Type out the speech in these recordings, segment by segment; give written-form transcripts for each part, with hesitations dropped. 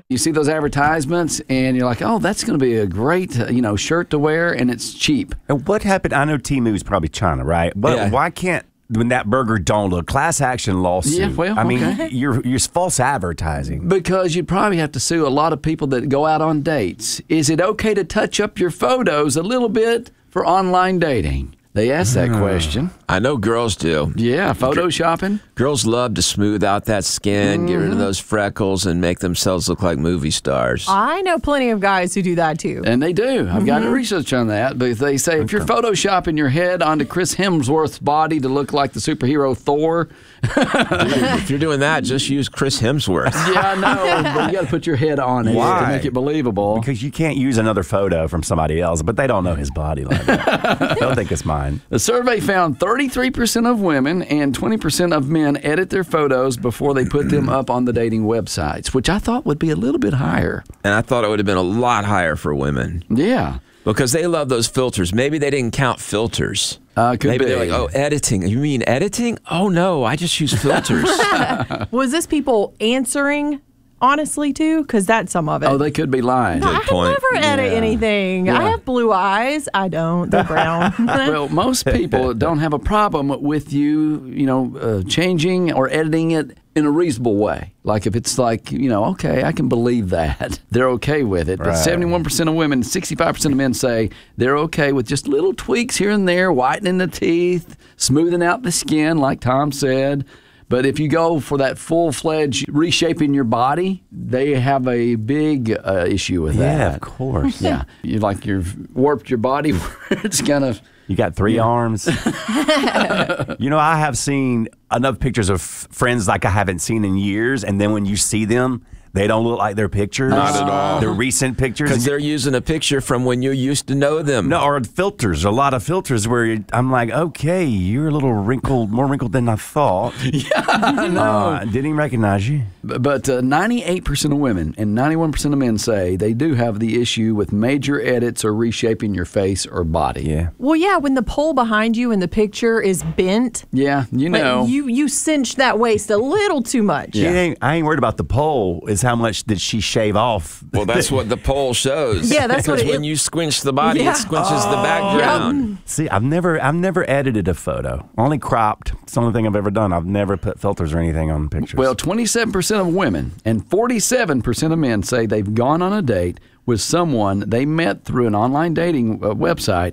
You see those advertisements, and you're like, oh, that's going to be a great, shirt to wear, and it's cheap. And what happened? I know Temu's probably China, right? But why can't, when that burger don't look, class action lawsuit? Yeah, well, I mean, you're false advertising. Because you'd probably have to sue a lot of people that go out on dates. Is it okay to touch up your photos a little bit for online dating? They ask that question. I know girls do. Yeah, photoshopping. Girls love to smooth out that skin, get rid of those freckles, and make themselves look like movie stars. I know plenty of guys who do that too. And they do. I've got research on that. But they say if you're photoshopping your head onto Chris Hemsworth's body to look like the superhero Thor. Dude, if you're doing that, just use Chris Hemsworth. Yeah, I know. But you got to put your head on it to make it believable. Because you can't use another photo from somebody else, but they don't know his body like that. They'll think it's mine. The survey found 33% of women and 20% of men edit their photos before they put them up on the dating websites, which I thought would be a little bit higher. And I thought it would have been a lot higher for women. Yeah. Because they love those filters. Maybe they didn't count filters. Maybe they're like, oh, editing. You mean editing? Oh, no, I just use filters. Was this people answering honestly too? Because that's some of it. Oh, they could be lying. I never edit anything. Yeah. I have blue eyes. I don't. They're brown. Well, most people don't have a problem with you, changing or editing it in a reasonable way. Like if it's like, okay, I can believe that. They're okay with it. But 71% of women, 65% of men say they're okay with just little tweaks here and there, whitening the teeth, smoothing out the skin, like Tom said. But if you go for that full-fledged reshaping your body, they have a big issue with that. Yeah, of course. Yeah. You've warped your body where it's kind of... You got 3 arms. I have seen enough pictures of friends like I haven't seen in years, and then when you see them, they don't look like their pictures. Not at all. They're recent pictures. Because they're using a picture from when you used to know them. No, or filters. A lot of filters where I'm like, okay, you're a little wrinkled, more wrinkled than I thought. Yeah, I know. Didn't even recognize you. But 98% of women and 91% of men say they do have the issue with major edits or reshaping your face or body. Yeah. Well, yeah, when the pole behind you in the picture is bent. Yeah, You cinch that waist a little too much. Yeah. I ain't worried about the pole. Is how much did she shave off? Well, that's what the poll shows. Yeah, that's what Because when you squinch the body, it squinches the background. See, I've never edited a photo. Only cropped. It's the only thing I've ever done. I've never put filters or anything on pictures. Well, 27% of women and 47% of men say they've gone on a date with someone they met through an online dating website,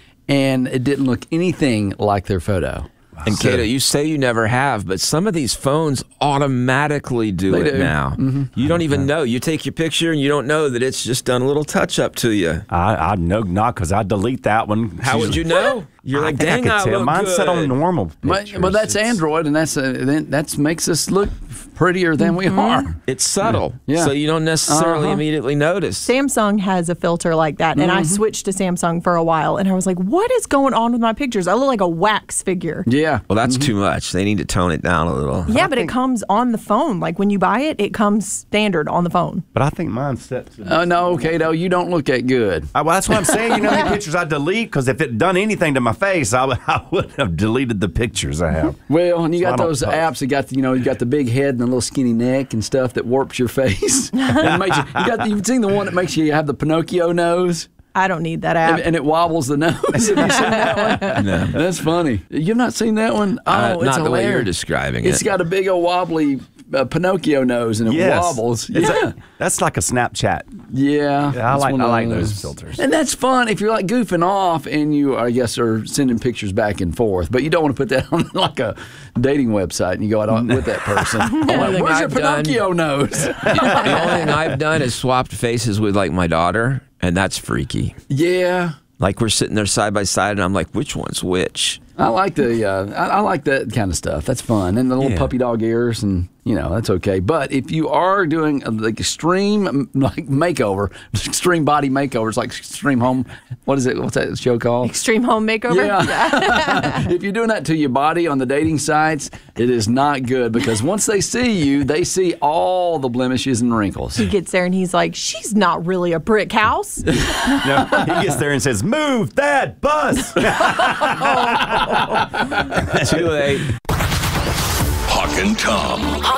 and it didn't look anything like their photo. And Cato, you say you never have, but some of these phones automatically do it now. Mm-hmm. You don't even know. You take your picture and you don't know that it's just done a little touch up to you. I know not because I delete that one. How would you know? You're like, dang, I look Mine's good. set on normal pictures. But that's Android, and that makes us look prettier than we are. It's subtle, Yeah. so you don't necessarily immediately notice. Samsung has a filter like that, and I switched to Samsung for a while, and I was like, what is going on with my pictures? I look like a wax figure. Yeah. Well, that's too much. They need to tone it down a little. Yeah, but it comes on the phone. Like when you buy it, it comes standard on the phone. But I think mine's set to... Oh, no, Cato, you don't look that good. Well, that's what I'm saying. You know how many pictures I delete? Because if it done anything to my face, I would have deleted the pictures I have. Well, and you got those post. apps that got you got the big head and the little skinny neck and stuff that warps your face. And makes you've seen the one that makes you have the Pinocchio nose? I don't need that app. And it wobbles the nose. Have you seen that one? No. That's funny. You've not seen that one? Oh, it's not the way you're hilarious. describing It's it. got a big old wobbly Pinocchio nose and it wobbles. That's like a Snapchat. Yeah. I like those filters. And that's fun if you're like goofing off and you, I guess, are sending pictures back and forth. But you don't want to put that on like a dating website and you go out with that person. Where's your Pinocchio nose? The only thing I've done is swapped faces with like my daughter, and that's freaky. Yeah. Like we're sitting there side by side, and I'm like, which one's which? I like I like that kind of stuff. That's fun. And the little puppy dog ears, and that's okay. But if you are doing like extreme makeover, extreme body makeovers, like Extreme Home, what's that show called? Extreme Home Makeover? Yeah. If you're doing that to your body on the dating sites, it is not good because once they see you, they see all the blemishes and wrinkles. He gets there and he's like, she's not really a brick house. No, he gets there and says, "Move that bus." Too late. Hawk and Tom.